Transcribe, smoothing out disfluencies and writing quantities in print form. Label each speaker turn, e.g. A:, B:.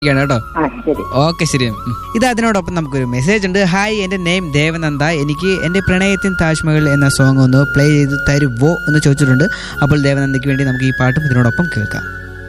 A: കേട്ടോ.
B: ശരി.
A: ഓക്കെ, ശരി. ഇത് അതിനോടൊപ്പം നമുക്കൊരു മെസ്സേജ് ഉണ്ട്. ഹായ്, എന്റെ നെയിം ദേവനന്ദ. എനിക്ക് എന്റെ പ്രണയത്തിൻ താജ്മഹൽ എന്ന സോങ് ഒന്ന് പ്ലേ ചെയ്ത് തരുവോ എന്ന് ചോദിച്ചിട്ടുണ്ട്. അപ്പോൾ ദേവനന്ദയ്ക്ക് വേണ്ടി നമുക്ക് ഈ പാട്ടും ഇതിനോടൊപ്പം കേൾക്കാം.